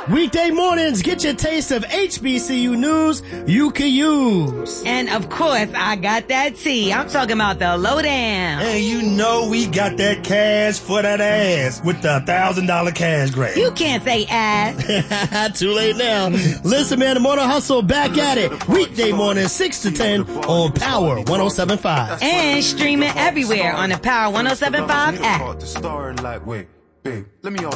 Weekday mornings, get your taste of HBCU news you can use. And of course, I got that tea. I'm talking about the lowdown. And you know we got that cash for that ass with the $1,000 cash grab. You can't say ass. Too late now. Listen, man, the Morning Hustle back at it. Weekday morning, 6 to 10 on Power 107.5. And streaming everywhere on the Power 107.5 app. Let me